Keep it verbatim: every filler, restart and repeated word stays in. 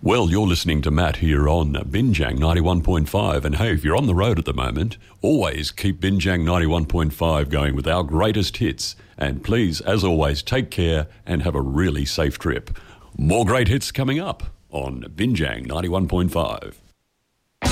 Well, you're listening to Matt here on Binjang ninety-one point five. And hey, if you're on the road at the moment, always keep Binjang ninety-one point five going with our greatest hits. And please, as always, take care and have a really safe trip. More great hits coming up on Binjang ninety-one point five.